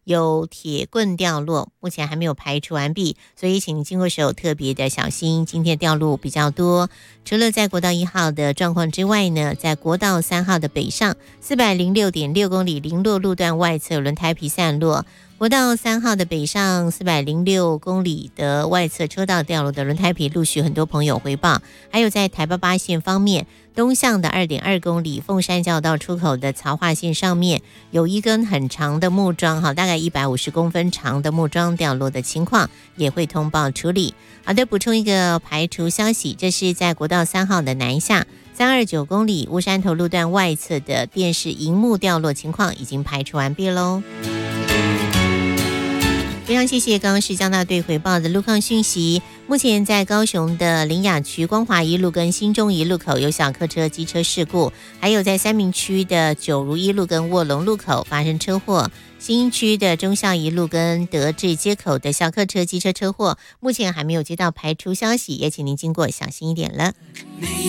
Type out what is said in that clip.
有铁棍掉落，目前还没有排除完毕，所以请您经过时候特别的小心。今天掉落比较多，除了在国道1号的状况之外呢，在国道3号的北上 406.6 公里零落路段外侧轮胎皮散落，国道3号的北上406公里的外侧车道掉落的轮胎皮，陆续很多朋友回报。还有在台8线方面，东向的 2.2 公里凤山交流道出口的曹化线上面，有一根很长的木桩，大概150公分长的木桩掉落的情况，也会通报处理。好的，补充一个排除消息，这是在国道3号的南下329公里乌山头路段外侧的电视萤幕掉落情况已经排除完毕喽。非常谢谢刚刚是交大队回报的路况讯息。目前在高雄的苓雅区光华一路跟新中一路口有小客车机车事故，还有在三民区的九如一路跟卧龙路口发生车祸，新区的忠孝一路跟德智街口的小客车机车车祸，目前还没有接到排除消息，也请您经过小心一点了。